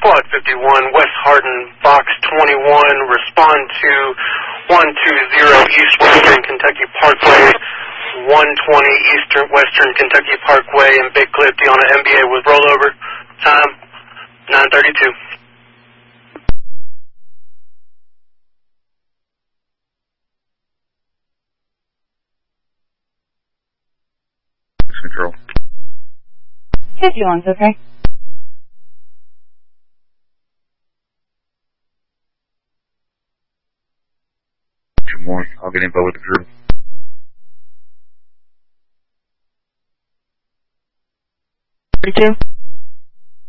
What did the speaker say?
Squad 51, West Hardin, Box 21, respond to 120 East Western Kentucky Parkway, 120 Western Kentucky Parkway in Big Cliff, Deanna MBA with rollover. Time, 9:32. Control. 51's okay. Good morning. I'll get info with the crew. 32.